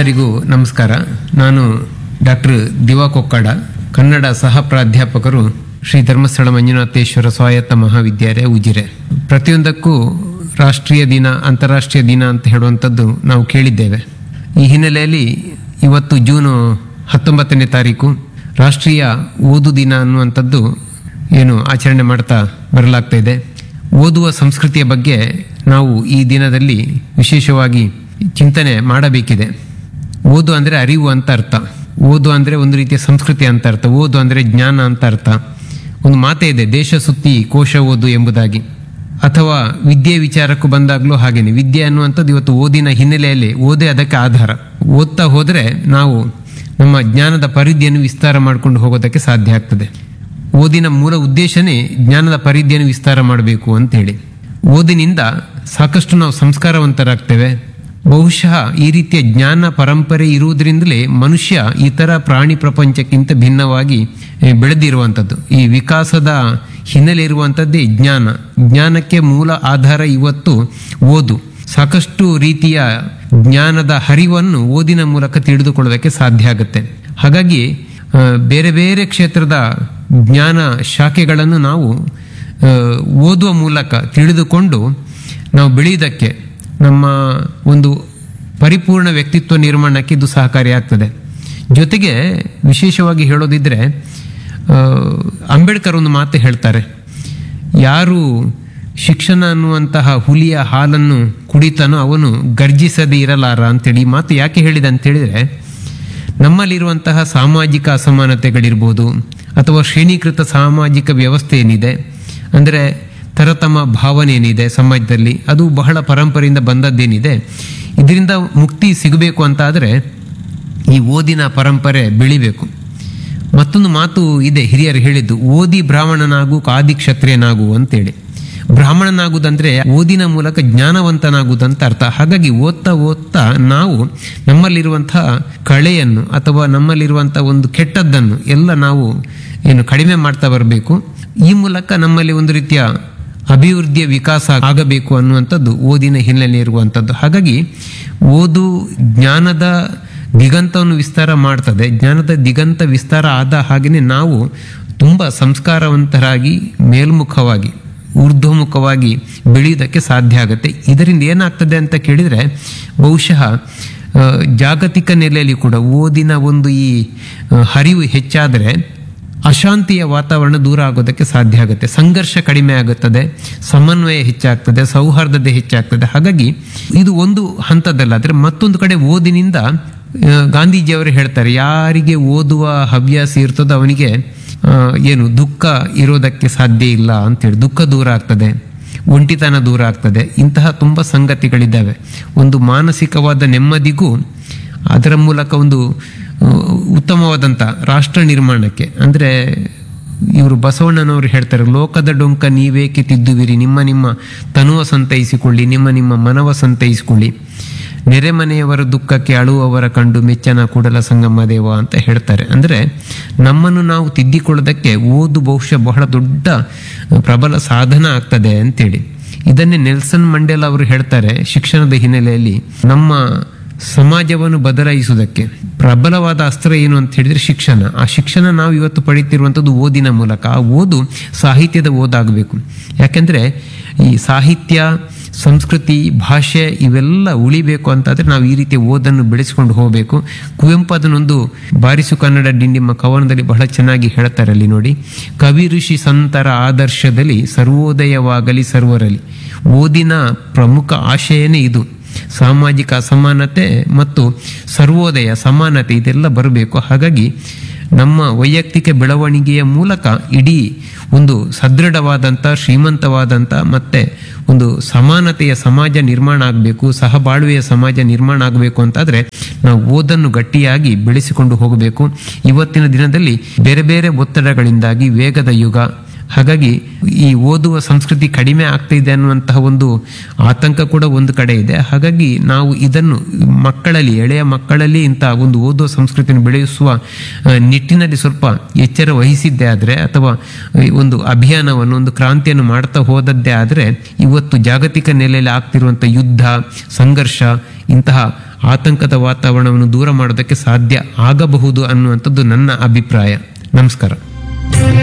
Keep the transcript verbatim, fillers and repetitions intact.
ಎಲ್ಲರಿಗೂ ನಮಸ್ಕಾರ. ನಾನು ಡಾಕ್ಟರ್ ದಿವಾ ಕೊಕ್ಕಡ, ಕನ್ನಡ ಸಹ ಪ್ರಾಧ್ಯಾಪಕರು, ಶ್ರೀ ಧರ್ಮಸ್ಥಳ ಮಂಜುನಾಥೇಶ್ವರ ಸ್ವಾಯತ್ತ ಮಹಾವಿದ್ಯಾಲಯ ಉಜಿರೆ. ಪ್ರತಿಯೊಂದಕ್ಕೂ ರಾಷ್ಟ್ರೀಯ ದಿನ, ಅಂತಾರಾಷ್ಟ್ರೀಯ ದಿನ ಅಂತ ಹೇಳುವಂಥದ್ದು ನಾವು ಕೇಳಿದ್ದೇವೆ. ಈ ಹಿನ್ನೆಲೆಯಲ್ಲಿ ಇವತ್ತು ಜೂನ್ ಹತ್ತೊಂಬತ್ತನೇ ತಾರೀಕು ರಾಷ್ಟ್ರೀಯ ಓದು ದಿನ ಅನ್ನುವಂಥದ್ದು ಏನು ಆಚರಣೆ ಮಾಡ್ತಾ ಬರಲಾಗ್ತಾ ಇದೆ. ಓದುವ ಸಂಸ್ಕೃತಿಯ ಬಗ್ಗೆ ನಾವು ಈ ದಿನದಲ್ಲಿ ವಿಶೇಷವಾಗಿ ಚಿಂತನೆ ಮಾಡಬೇಕಿದೆ. ಓದು ಅಂದರೆ ಅರಿವು ಅಂತ ಅರ್ಥ. ಓದು ಅಂದರೆ ಒಂದು ರೀತಿಯ ಸಂಸ್ಕೃತಿ ಅಂತ ಅರ್ಥ. ಓದು ಅಂದರೆ ಜ್ಞಾನ ಅಂತ ಅರ್ಥ. ಒಂದು ಮಾತೇ ಇದೆ, ದೇಶ ಸುತ್ತಿ ಕೋಶ ಓದು ಎಂಬುದಾಗಿ. ಅಥವಾ ವಿದ್ಯೆ ವಿಚಾರಕ್ಕೂ ಬಂದಾಗಲೂ ಹಾಗೇನೆ. ವಿದ್ಯೆ ಅನ್ನುವಂಥದ್ದು ಇವತ್ತು ಓದಿನ ಹಿನ್ನೆಲೆಯಲ್ಲಿ, ಓದೇ ಅದಕ್ಕೆ ಆಧಾರ. ಓದ್ತಾ ಹೋದರೆ ನಾವು ನಮ್ಮ ಜ್ಞಾನದ ಪರಿಧಿಯನ್ನು ವಿಸ್ತಾರ ಮಾಡಿಕೊಂಡು ಹೋಗೋದಕ್ಕೆ ಸಾಧ್ಯ ಆಗ್ತದೆ. ಓದಿನ ಮೂಲ ಉದ್ದೇಶನೇ ಜ್ಞಾನದ ಪರಿಧಿಯನ್ನು ವಿಸ್ತಾರ ಮಾಡಬೇಕು ಅಂತೇಳಿ. ಓದಿನಿಂದ ಸಾಕಷ್ಟು ನಾವು ಸಂಸ್ಕಾರವಂತರಾಗ್ತೇವೆ. ಬಹುಶಃ ಈ ರೀತಿಯ ಜ್ಞಾನ ಪರಂಪರೆ ಇರುವುದರಿಂದಲೇ ಮನುಷ್ಯ ಇತರ ಪ್ರಾಣಿ ಪ್ರಪಂಚಕ್ಕಿಂತ ಭಿನ್ನವಾಗಿ ಬೆಳೆದಿರುವಂಥದ್ದು. ಈ ವಿಕಾಸದ ಹಿನ್ನೆಲೆ ಇರುವಂಥದ್ದೇ ಜ್ಞಾನ. ಜ್ಞಾನಕ್ಕೆ ಮೂಲ ಆಧಾರ ಇವತ್ತು ಓದು. ಸಾಕಷ್ಟು ರೀತಿಯ ಜ್ಞಾನದ ಹರಿವನ್ನು ಓದಿನ ಮೂಲಕ ತಿಳಿದುಕೊಳ್ಳೋದಕ್ಕೆ ಸಾಧ್ಯ ಆಗುತ್ತೆ. ಹಾಗಾಗಿ ಬೇರೆ ಬೇರೆ ಕ್ಷೇತ್ರದ ಜ್ಞಾನ ಶಾಖೆಗಳನ್ನು ನಾವು ಓದುವ ಮೂಲಕ ತಿಳಿದುಕೊಂಡು ನಾವು ಬೆಳೆಯುವುದಕ್ಕೆ, ನಮ್ಮ ಒಂದು ಪರಿಪೂರ್ಣ ವ್ಯಕ್ತಿತ್ವ ನಿರ್ಮಾಣಕ್ಕೆ ಇದು ಸಹಕಾರಿಯಾಗ್ತದೆ. ಜೊತೆಗೆ ವಿಶೇಷವಾಗಿ ಹೇಳೋದಿದ್ರೆ, ಅಂಬೇಡ್ಕರ್ ಒಂದು ಮಾತು ಹೇಳ್ತಾರೆ, ಯಾರು ಶಿಕ್ಷಣ ಅನ್ನುವಂತಹ ಹುಲಿಯ ಹಾಲನ್ನು ಕುಡಿತಾನೋ ಅವನು ಗರ್ಜಿಸದೇ ಇರಲಾರ ಅಂತೇಳಿ. ಈ ಮಾತು ಯಾಕೆ ಹೇಳಿದೆ ಅಂತೇಳಿದರೆ, ನಮ್ಮಲ್ಲಿರುವಂತಹ ಸಾಮಾಜಿಕ ಅಸಮಾನತೆಗಳಿರ್ಬೋದು ಅಥವಾ ಶ್ರೇಣೀಕೃತ ಸಾಮಾಜಿಕ ವ್ಯವಸ್ಥೆ ಏನಿದೆ, ಅಂದರೆ ತರತಮ ಭಾವನೆ ಏನಿದೆ ಸಮಾಜದಲ್ಲಿ, ಅದು ಬಹಳ ಪರಂಪರೆಯಿಂದ ಬಂದದ್ದೇನಿದೆ. ಇದರಿಂದ ಮುಕ್ತಿ ಸಿಗಬೇಕು ಅಂತ ಆದರೆ ಈ ಓದಿನ ಪರಂಪರೆ ಬೆಳಿಬೇಕು. ಮತ್ತೊಂದು ಮಾತು ಇದೆ, ಹಿರಿಯರು ಹೇಳಿದ್ದು, ಓದಿ ಬ್ರಾಹ್ಮಣನಾಗು ಕಾದಿ ಕ್ಷತ್ರಿಯನಾಗು ಅಂತೇಳಿ. ಬ್ರಾಹ್ಮಣನಾಗುವುದಂದ್ರೆ ಓದಿನ ಮೂಲಕ ಜ್ಞಾನವಂತನಾಗುವುದಂತ ಅರ್ಥ. ಹಾಗಾಗಿ ಓದ್ತಾ ಓದ್ತಾ ನಾವು ನಮ್ಮಲ್ಲಿರುವಂತಹ ಕಳೆಯನ್ನು ಅಥವಾ ನಮ್ಮಲ್ಲಿರುವಂತಹ ಒಂದು ಕೆಟ್ಟದ್ದನ್ನು ಎಲ್ಲ ನಾವು ಏನು ಕಡಿಮೆ ಮಾಡ್ತಾ ಬರಬೇಕು. ಈ ಮೂಲಕ ನಮ್ಮಲ್ಲಿ ಒಂದು ರೀತಿಯ ಅಭಿವೃದ್ಧಿಯ ವಿಕಾಸ ಆಗಬೇಕು ಅನ್ನುವಂಥದ್ದು ಓದಿನ ಹಿನ್ನೆಲೆ ಇರುವಂಥದ್ದು. ಹಾಗಾಗಿ ಓದು ಜ್ಞಾನದ ದಿಗಂತವನ್ನು ವಿಸ್ತಾರ ಮಾಡ್ತದೆ. ಜ್ಞಾನದ ದಿಗಂತ ವಿಸ್ತಾರ ಆದ ಹಾಗೆಯೇ ನಾವು ತುಂಬ ಸಂಸ್ಕಾರವಂತರಾಗಿ ಮೇಲ್ಮುಖವಾಗಿ ಊರ್ಧ್ವಮುಖವಾಗಿ ಬೆಳೆಯುವುದಕ್ಕೆ ಸಾಧ್ಯ ಆಗುತ್ತೆ. ಇದರಿಂದ ಏನಾಗ್ತದೆ ಅಂತ ಕೇಳಿದರೆ, ಬಹುಶಃ ಜಾಗತಿಕ ನೆಲೆಯಲ್ಲಿ ಕೂಡ ಓದಿನ ಒಂದು ಈ ಹರಿವು ಹೆಚ್ಚಾದರೆ ಅಶಾಂತಿಯ ವಾತಾವರಣ ದೂರ ಆಗೋದಕ್ಕೆ ಸಾಧ್ಯ ಆಗುತ್ತೆ. ಸಂಘರ್ಷ ಕಡಿಮೆ ಆಗುತ್ತದೆ, ಸಮನ್ವಯ ಹೆಚ್ಚಾಗ್ತದೆ, ಸೌಹಾರ್ದತೆ ಹೆಚ್ಚಾಗ್ತದೆ. ಹಾಗಾಗಿ ಇದು ಒಂದು ಹಂತದಲ್ಲ. ಆದರೆ ಮತ್ತೊಂದು ಕಡೆ ಓದಿನಿಂದ ಗಾಂಧೀಜಿಯವರು ಹೇಳ್ತಾರೆ, ಯಾರಿಗೆ ಓದುವ ಹವ್ಯಾಸ ಇರ್ತದೋ ಅವನಿಗೆ ಏನು ದುಃಖ ಇರೋದಕ್ಕೆ ಸಾಧ್ಯ ಇಲ್ಲ ಅಂತೇಳಿ. ದುಃಖ ದೂರ ಆಗ್ತದೆ, ಒಂಟಿತನ ದೂರ ಆಗ್ತದೆ. ಇಂತಹ ತುಂಬ ಸಂಗತಿಗಳಿದ್ದಾವೆ. ಒಂದು ಮಾನಸಿಕವಾದ ನೆಮ್ಮದಿಗೂ ಅದರ ಮೂಲಕ ಒಂದು ಉತ್ತಮವಾದಂಥ ರಾಷ್ಟ್ರ ನಿರ್ಮಾಣಕ್ಕೆ, ಅಂದರೆ ಇವರು ಬಸವಣ್ಣನವರು ಹೇಳ್ತಾರೆ, ಲೋಕದ ಡೊಂಕ ನೀವೇಕೆ ತಿದ್ದುವಿರಿ, ನಿಮ್ಮ ನಿಮ್ಮ ತನುವ ಸಂತೈಸಿಕೊಳ್ಳಿ, ನಿಮ್ಮ ನಿಮ್ಮ ಮನವ ಸಂತೈಸಿಕೊಳ್ಳಿ, ನೆರೆಮನೆಯವರ ದುಃಖಕ್ಕೆ ಅಳುವವರ ಕಂಡು ಮೆಚ್ಚನ ಕೂಡಲ ಸಂಗಮ ದೇವ ಅಂತ ಹೇಳ್ತಾರೆ. ಅಂದರೆ ನಮ್ಮನ್ನು ನಾವು ತಿದ್ದಿಕೊಳ್ಳೋದಕ್ಕೆ ಓದು ಬಹುಶಃ ಬಹಳ ದೊಡ್ಡ ಪ್ರಬಲ ಸಾಧನ ಆಗ್ತದೆ ಅಂತೇಳಿ. ಇದನ್ನೇ ನೆಲ್ಸನ್ ಮಂಡೇಲಾ ಅವರು ಹೇಳ್ತಾರೆ, ಶಿಕ್ಷಣದ ಹಿನ್ನೆಲೆಯಲ್ಲಿ ನಮ್ಮ ಸಮಾಜವನ್ನು ಬದಲಾಯಿಸುವುದಕ್ಕೆ ಪ್ರಬಲವಾದ ಅಸ್ತ್ರ ಏನು ಅಂತ ಹೇಳಿದ್ರೆ ಶಿಕ್ಷಣ. ಆ ಶಿಕ್ಷಣ ನಾವು ಇವತ್ತು ಪಡೀತಿರುವಂಥದ್ದು ಓದಿನ ಮೂಲಕ. ಆ ಓದು ಸಾಹಿತ್ಯದ ಓದಾಗಬೇಕು. ಯಾಕೆಂದರೆ ಈ ಸಾಹಿತ್ಯ, ಸಂಸ್ಕೃತಿ, ಭಾಷೆ ಇವೆಲ್ಲ ಉಳಿಬೇಕು ಅಂತಾದರೆ ನಾವು ಈ ರೀತಿಯ ಓದನ್ನು ಬೆಳೆಸಿಕೊಂಡು ಹೋಗಬೇಕು. ಕುವೆಂಪು ಅದನ್ನೊಂದು ಬಾರಿಸು ಕನ್ನಡ ಡಿಂಡಿಮ ಕವನದಲ್ಲಿ ಬಹಳ ಚೆನ್ನಾಗಿ ಹೇಳ್ತಾರೆ. ಅಲ್ಲಿ ನೋಡಿ, ಕವಿ ಋಷಿ ಸಂತರ ಆದರ್ಶದಲ್ಲಿ ಸರ್ವೋದಯವಾಗಲಿ ಸರ್ವರಲ್ಲಿ. ಓದಿನ ಪ್ರಮುಖ ಆಶಯನೇ ಇದು. ಸಾಮಾಜಿಕ ಅಸಮಾನತೆ ಮತ್ತು ಸರ್ವೋದಯ, ಸಮಾನತೆ ಇದೆಲ್ಲ ಬರಬೇಕು. ಹಾಗಾಗಿ ನಮ್ಮ ವೈಯಕ್ತಿಕ ಬೆಳವಣಿಗೆಯ ಮೂಲಕ ಇಡೀ ಒಂದು ಸದೃಢವಾದಂಥ, ಶ್ರೀಮಂತವಾದಂಥ ಮತ್ತು ಒಂದು ಸಮಾನತೆಯ ಸಮಾಜ ನಿರ್ಮಾಣ ಆಗಬೇಕು, ಸಹಬಾಳ್ವೆಯ ಸಮಾಜ ನಿರ್ಮಾಣ ಆಗಬೇಕು ಅಂತಾದರೆ ನಾವು ಓದನ್ನು ಗಟ್ಟಿಯಾಗಿ ಬೆಳೆಸಿಕೊಂಡು ಹೋಗಬೇಕು. ಇವತ್ತಿನ ದಿನದಲ್ಲಿ ಬೇರೆ ಬೇರೆ ಒತ್ತಡಗಳಿಂದಾಗಿ ವೇಗದ ಯುಗ, ಹಾಗಾಗಿ ಈ ಓದುವ ಸಂಸ್ಕೃತಿ ಕಡಿಮೆ ಆಗ್ತಾ ಇದೆ ಅನ್ನುವಂತಹ ಒಂದು ಆತಂಕ ಕೂಡ ಒಂದು ಕಡೆ ಇದೆ. ಹಾಗಾಗಿ ನಾವು ಇದನ್ನು ಮಕ್ಕಳಲ್ಲಿ, ಎಳೆಯ ಮಕ್ಕಳಲ್ಲಿ ಇಂತಹ ಒಂದು ಓದುವ ಸಂಸ್ಕೃತಿಯನ್ನು ಬೆಳೆಸುವ ನಿಟ್ಟಿನಲ್ಲಿ ಸ್ವಲ್ಪ ಎಚ್ಚರ ವಹಿಸಿದ್ದೇ ಆದರೆ, ಅಥವಾ ಒಂದು ಅಭಿಯಾನವನ್ನು, ಒಂದು ಕ್ರಾಂತಿಯನ್ನು ಮಾಡ್ತಾ ಹೋದದ್ದೇ ಆದರೆ, ಇವತ್ತು ಜಾಗತಿಕ ನೆಲೆಯಲ್ಲಿ ಆಗ್ತಿರುವಂಥ ಯುದ್ಧ, ಸಂಘರ್ಷ, ಇಂತಹ ಆತಂಕದ ವಾತಾವರಣವನ್ನು ದೂರ ಮಾಡೋದಕ್ಕೆ ಸಾಧ್ಯ ಆಗಬಹುದು ಅನ್ನುವಂಥದ್ದು ನನ್ನ ಅಭಿಪ್ರಾಯ. ನಮಸ್ಕಾರ.